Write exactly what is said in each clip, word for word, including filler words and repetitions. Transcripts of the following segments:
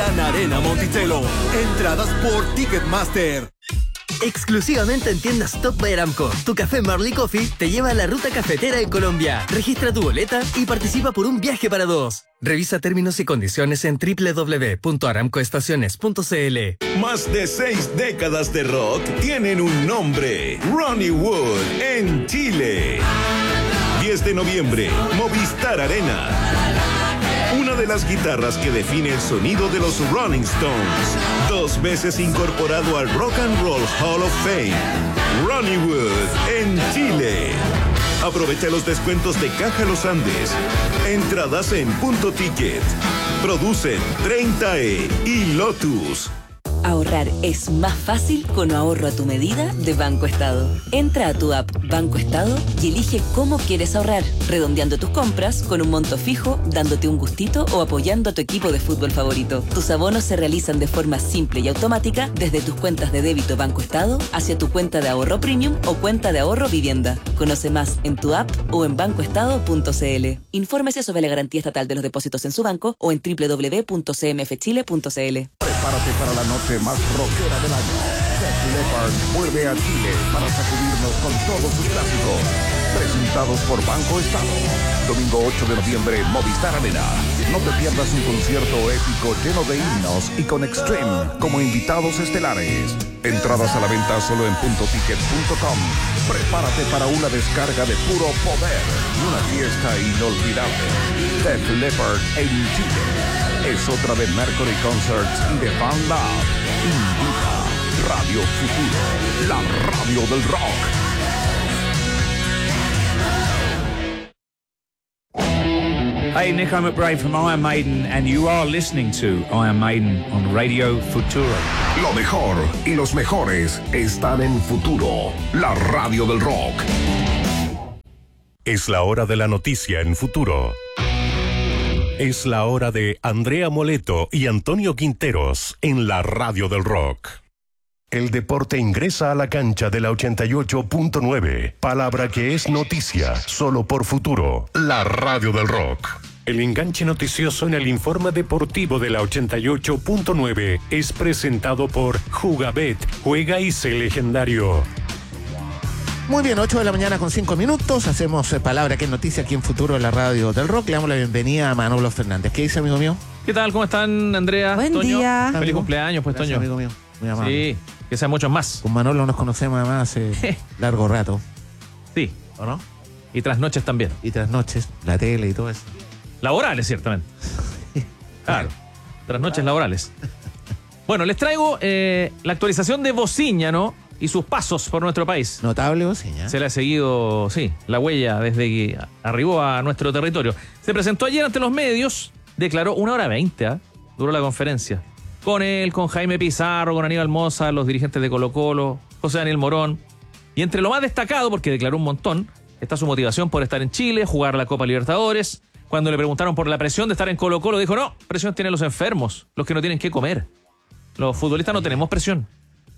Gran Arena Monticello. Entradas por Ticketmaster. Exclusivamente en tiendas Top by Aramco, tu café Marley Coffee te lleva a la ruta cafetera en Colombia. Registra tu boleta y participa por un viaje para dos. Revisa términos y condiciones en doble u doble u doble u punto aramco estaciones punto c l. Más de seis décadas de rock tienen un nombre: Ronnie Wood en Chile. diez de noviembre, Movistar Arena. Una de las guitarras que define el sonido de los Rolling Stones. Dos veces incorporado al Rock and Roll Hall of Fame. Ronnie Wood en Chile. Aprovecha los descuentos de Caja Los Andes. Entradas en Punto Ticket. Producen treinta E y Lotus. Ahorrar es más fácil con ahorro a tu medida de Banco Estado. Entra a tu app Banco Estado y elige cómo quieres ahorrar, redondeando tus compras con un monto fijo, dándote un gustito o apoyando a tu equipo de fútbol favorito. Tus abonos se realizan de forma simple y automática desde tus cuentas de débito Banco Estado hacia tu cuenta de ahorro premium o cuenta de ahorro vivienda. Conoce más en tu app o en banco estado punto c l. Infórmese sobre la garantía estatal de los depósitos en su banco o en doble u doble u doble u punto c m f chile punto c l. Prepárate para la noche más rockera del año. Def Leppard vuelve a Chile para sacudirnos con todos sus clásicos. Presentados por Banco Estado. Domingo ocho de noviembre, Movistar Arena. No te pierdas un concierto épico lleno de himnos y con Extreme como invitados estelares. Entradas a la venta solo en punto ticket punto com. Prepárate para una descarga de puro poder y una fiesta inolvidable. Def Leppard en Chile. Es otra de Mercury Concerts y de Fan Lab. Invita Radio Futuro, la radio del rock. Hey, Nico McBrae from Iron Maiden, and you are listening to Iron Maiden on Radio Futuro. Lo mejor y los mejores están en Futuro, la radio del rock. Es la hora de la noticia en Futuro. Es la hora de Andrea Moleto y Antonio Quinteros en la radio del rock. El deporte ingresa a la cancha de la ochenta y ocho punto nueve. Palabra que es noticia, solo por Futuro, la radio del rock. El enganche noticioso en el informe deportivo de la ochenta y ocho punto nueve es presentado por Jugabet. Juega y sé legendario. Muy bien, ocho de la mañana con cinco minutos. Hacemos eh, palabra que es noticia aquí en Futuro de la radio del rock. Le damos la bienvenida a Manolo Fernández. ¿Qué dice, amigo mío? ¿Qué tal? ¿Cómo están, Andrea? Buen Toño? día. Feliz Amigo. cumpleaños, pues, Gracias, Toño. amigo mío. Muy amable. Sí, que sean muchos más. Con Manolo nos conocemos además hace largo rato, Sí, ¿o no? y tras noches también. Y tras noches, la tele y todo eso. Laborales, ciertamente. Claro, tras noches laborales. Bueno, les traigo eh, la actualización de Bociña, ¿no? Y sus pasos por nuestro país. Notable Bociña. Se le ha seguido, sí, la huella desde que arribó a nuestro territorio. Se presentó ayer ante los medios, declaró una hora veinte, ¿eh? Duró la conferencia. Con él, con Jaime Pizarro, con Aníbal Moza, los dirigentes de Colo Colo, José Daniel Morón. Y entre lo más destacado, porque declaró un montón, está su motivación por estar en Chile, jugar la Copa Libertadores. Cuando le preguntaron por la presión de estar en Colo Colo, dijo, no, presión tienen los enfermos, los que no tienen que comer. Los futbolistas no tenemos presión.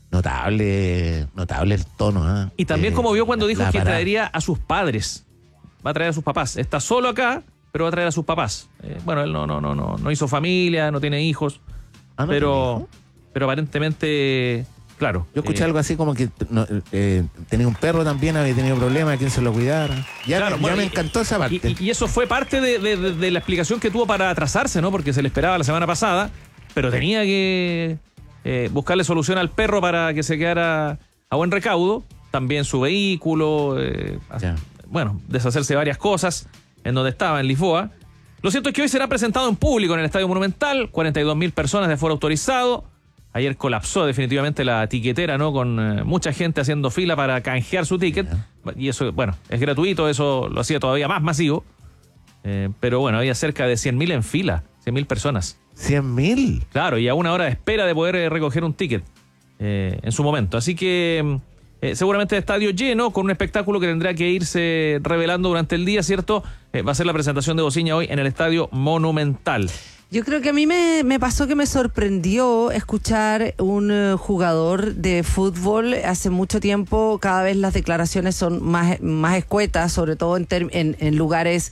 Notable, notable el tono. ¿eh? Y también Eh, como vio cuando la- dijo la que parada. traería a sus padres. Va a traer a sus papás. Está solo acá, pero va a traer a sus papás. Eh, bueno, él no, no, no, no, no hizo familia, no tiene hijos. Ah, ¿no pero, tiene hijos? pero aparentemente, claro. Yo escuché eh, algo así como que no, eh, tenía un perro también, había tenido problemas, quien se lo cuidara. Ya, Claro, me, bueno, ya me y- encantó esa parte. Y, y- y eso fue parte de, de- de- de la explicación que tuvo para atrasarse, ¿no? Porque se le esperaba la semana pasada, pero tenía que eh, buscarle solución al perro para que se quedara a buen recaudo. También su vehículo, eh, Ya. bueno, deshacerse de varias cosas en donde estaba, en Lisboa. Lo cierto es que hoy será presentado en público en el Estadio Monumental, cuarenta y dos mil personas de aforo autorizado. Ayer colapsó definitivamente la tiquetera, ¿no? Con eh, mucha gente haciendo fila para canjear su ticket. Y eso, bueno, es gratuito, eso lo hacía todavía más masivo. Eh, pero bueno, había cerca de cien mil en fila, cien mil personas. ¿cien mil? Claro, y a una hora de espera de poder eh, recoger un ticket eh, en su momento. Así que eh, seguramente el estadio lleno, con un espectáculo que tendrá que irse revelando durante el día, ¿cierto? Eh, va a ser la presentación de Bociña hoy en el Estadio Monumental. Yo creo que a mí me, me pasó que me sorprendió escuchar un eh, jugador de fútbol. Hace mucho tiempo cada vez las declaraciones son más, más escuetas, sobre todo en, ter- en, en lugares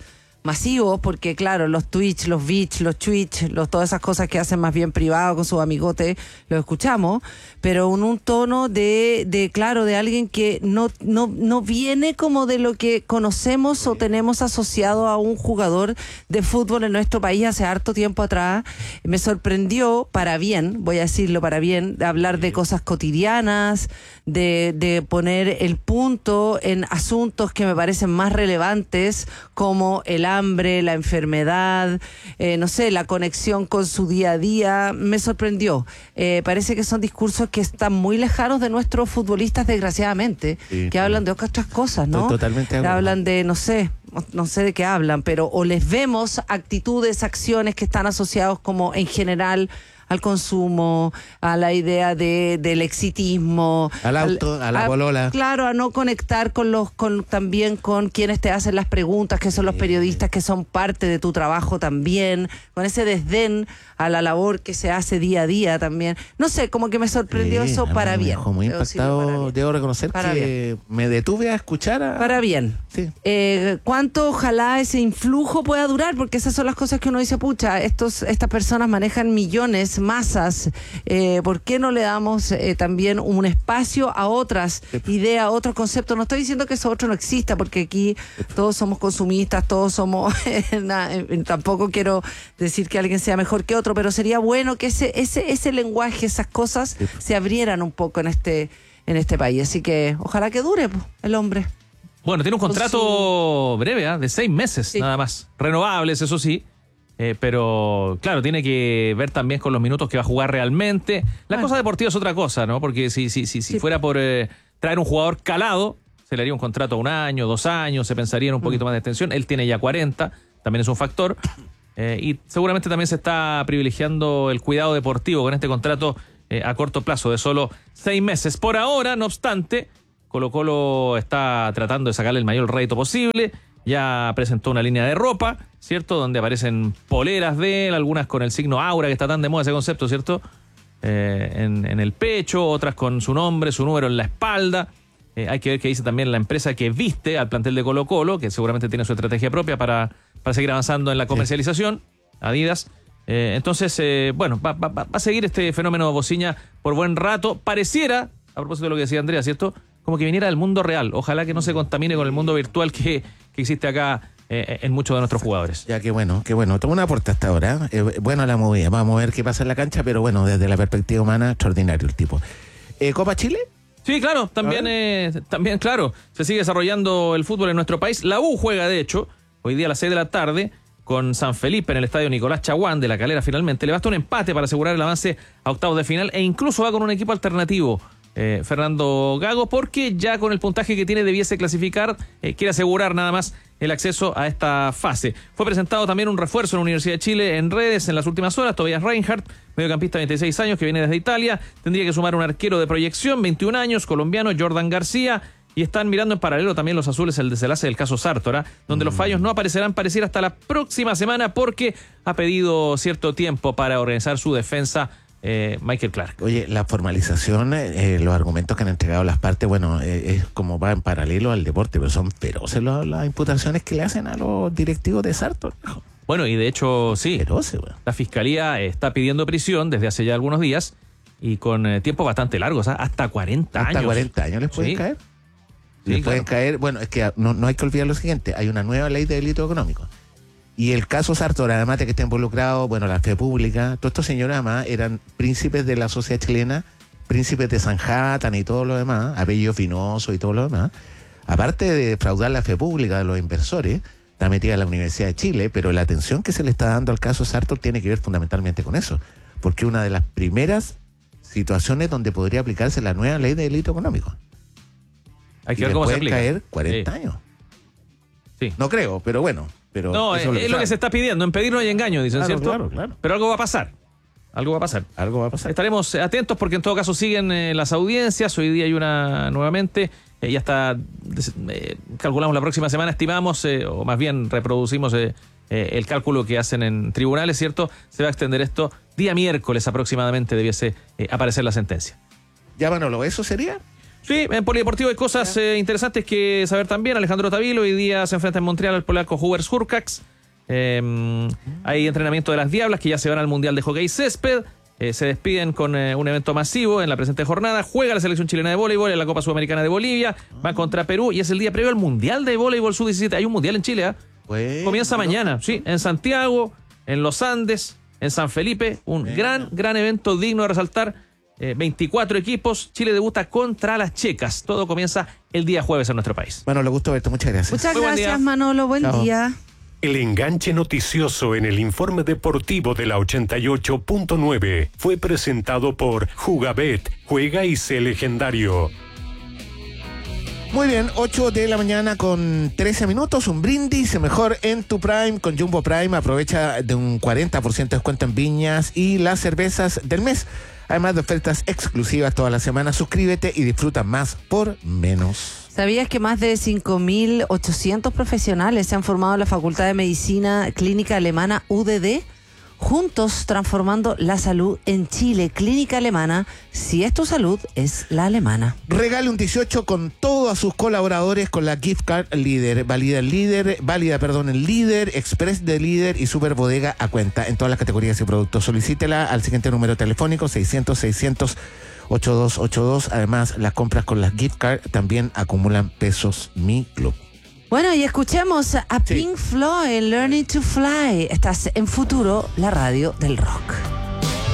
masivos, porque claro, los Twitch, los Beach, los Twitch, los, todas esas cosas que hacen más bien privado con sus amigotes, los escuchamos, pero en un tono de, de claro, de alguien que no, no, no viene como de lo que conocemos o tenemos asociado a un jugador de fútbol en nuestro país hace harto tiempo atrás. Me sorprendió, para bien, voy a decirlo para bien, de hablar de cosas cotidianas, de, de poner el punto en asuntos que me parecen más relevantes, como el hambre, la enfermedad, eh, no sé, la conexión con su día a día. Me sorprendió. Eh, parece que son discursos que están muy lejanos de nuestros futbolistas, desgraciadamente, sí, que hablan de otras cosas, ¿no? Totalmente. Que hablan de, no sé, no sé de qué hablan, pero o les vemos actitudes, acciones que están asociados como en general al consumo, a la idea de del exitismo, al auto, al, a la bolola. Claro, a no conectar con los con también con quienes te hacen las preguntas, que son los periodistas, que son parte de tu trabajo también, con ese desdén a la labor que se hace día a día también. No sé, como que me sorprendió sí, eso para bien. Me dejó muy impactado, debo reconocer para que bien. Me detuve a escuchar a... Para bien. Sí. Eh, ¿Cuánto ojalá ese influjo pueda durar? Porque esas son las cosas que uno dice, pucha, estos estas personas manejan millones, masas, eh, ¿por qué no le damos eh, también un espacio a otras ideas, a otros conceptos? No estoy diciendo que eso otro no exista, porque aquí todos somos consumistas, todos somos, na, eh, tampoco quiero decir que alguien sea mejor que otro, pero sería bueno que ese ese ese lenguaje, esas cosas se abrieran un poco en este en este país, así que ojalá que dure pues, el hombre. Bueno, tiene un contrato su... breve, ¿eh? de seis meses sí. nada más, renovables, eso sí. Eh, pero claro, tiene que ver también con los minutos que va a jugar realmente. La bueno. cosa deportiva es otra cosa, ¿no? Porque si, si, si, si sí. fuera por eh, traer un jugador calado, se le haría un contrato a un año, dos años, se pensaría en un poquito mm. más de extensión. Él tiene ya cuarenta, también es un factor. Eh, y seguramente también se está privilegiando el cuidado deportivo con este contrato eh, a corto plazo de solo seis meses. Por ahora, no obstante, Colo Colo está tratando de sacarle el mayor rédito posible. Ya presentó una línea de ropa, ¿cierto? Donde aparecen poleras de él, algunas con el signo Aura, que está tan de moda ese concepto, ¿cierto? Eh, en, en el pecho, otras con su nombre, su número en la espalda. Eh, hay que ver qué dice también la empresa que viste al plantel de Colo Colo, que seguramente tiene su estrategia propia para, para seguir avanzando en la comercialización, Adidas. Eh, entonces, eh, bueno, va, va, va a seguir este fenómeno Bociña por buen rato. Pareciera, a propósito de lo que decía Andrea, ¿cierto? Como que viniera del mundo real. Ojalá que no se contamine con el mundo virtual que, que existe acá eh, en muchos de nuestros jugadores. Ya, qué bueno, qué bueno. Toma un aporte hasta ahora. Eh, bueno, la movida. Vamos a ver qué pasa en la cancha, pero bueno, desde la perspectiva humana, extraordinario el tipo. Eh, ¿Copa Chile? Sí, claro, también, eh, también, claro, se sigue desarrollando el fútbol en nuestro país. La U juega, de hecho, hoy día a las seis de la tarde con San Felipe en el estadio Nicolás Chaguán de La Calera finalmente. Le basta un empate para asegurar el avance a octavos de final e incluso va con un equipo alternativo. Eh, Fernando Gago, porque ya con el puntaje que tiene debiese clasificar, eh, quiere asegurar nada más el acceso a esta fase. Fue presentado también un refuerzo en la Universidad de Chile en redes en las últimas horas, Tobias Reinhardt, mediocampista de veintiséis años que viene desde Italia, tendría que sumar un arquero de proyección, veintiún años, colombiano, Jordan García, y están mirando en paralelo también los azules el desenlace del caso Sártora, donde mm. los fallos no aparecerán pareciera hasta la próxima semana porque ha pedido cierto tiempo para organizar su defensa Eh, Michael Clark. Oye, la formalización, eh, los argumentos que han entregado las partes, bueno, eh, es como va en paralelo al deporte, pero son feroces los, las imputaciones que le hacen a los directivos de Sartor. Bueno, y de hecho, sí, feroces, bueno. La fiscalía está pidiendo prisión desde hace ya algunos días y con eh, tiempos bastante largos, ¿eh? hasta cuarenta años. Hasta cuarenta años les pueden sí. caer. Sí, les pueden claro. caer, bueno, es que no, no hay que olvidar lo siguiente, hay una nueva ley de delito económico. Y el caso Sartor, además de que está involucrado, bueno, la fe pública, todos estos señores además eran príncipes de la sociedad chilena, príncipes de Sanhattan y todo lo demás, apellido Finoso y todo lo demás. Aparte de defraudar la fe pública de los inversores, está metida en la Universidad de Chile, pero la atención que se le está dando al caso Sartor tiene que ver fundamentalmente con eso, porque una de las primeras situaciones donde podría aplicarse la nueva ley de delito económico. Hay que ver cómo se aplica. Caer cuarenta sí. años. Sí. No creo, pero bueno. Pero no, es, es lo, que, lo que se está pidiendo. En pedir no hay engaño, dicen, claro, ¿cierto? Claro, claro. Pero algo va a pasar. Algo va a pasar. Algo va a pasar. Estaremos atentos porque en todo caso siguen eh, las audiencias. Hoy día hay una nuevamente. Eh, ya está, eh, calculamos la próxima semana, estimamos, eh, o más bien reproducimos eh, eh, el cálculo que hacen en tribunales, ¿cierto? Se va a extender esto. Día miércoles aproximadamente debiese eh, aparecer la sentencia. Ya, Manolo, ¿eso sería? Sí, en Polideportivo hay cosas eh, interesantes que saber también. Alejandro Tavilo hoy día se enfrenta en Montreal al polaco Hubert Hurkacz. Eh, hay entrenamiento de las Diablas que ya se van al Mundial de Hockey Césped. Eh, se despiden con eh, un evento masivo en la presente jornada. Juega la selección chilena de voleibol en la Copa Sudamericana de Bolivia. Va contra Perú y es el día previo al Mundial de Voleibol sub diecisiete. Hay un Mundial en Chile, ¿eh? Bueno, Comienza mañana, sí, en Santiago, en Los Andes, en San Felipe. Un bueno. gran, gran evento digno de resaltar. Eh, veinticuatro equipos. Chile debuta contra las checas. Todo comienza el día jueves en nuestro país. Bueno, le gustó verte. Muchas gracias. Muchas Muy buen gracias, día. Manolo. Buen Chao. día. El enganche noticioso en el informe deportivo de la ochenta y ocho punto nueve fue presentado por Jugabet, juega y sé legendario. Muy bien, ocho de la mañana con trece minutos, un brindis mejor en tu Prime con Jumbo Prime. Aprovecha de un cuarenta por ciento de descuento en viñas y las cervezas del mes. Además de ofertas exclusivas toda la semana, suscríbete y disfruta más por menos. ¿Sabías que más de cinco mil ochocientos profesionales se han formado en la Facultad de Medicina Clínica Alemana U D D? Juntos transformando la salud en Chile. Clínica Alemana, si es tu salud, es la alemana. Regale un dieciocho con todos a sus colaboradores con la gift card Líder. Válida el Líder, válida, perdón, el Líder, Express de Líder y Super Bodega a cuenta en todas las categorías y productos. Solicítela al siguiente número telefónico seiscientos, seiscientos, ochenta y dos ochenta y dos. Además, las compras con las gift card también acumulan pesos Mi Club. Bueno, y escuchemos a Sí. Pink Floyd, Learning to Fly. Estás en Futuro, la radio del rock.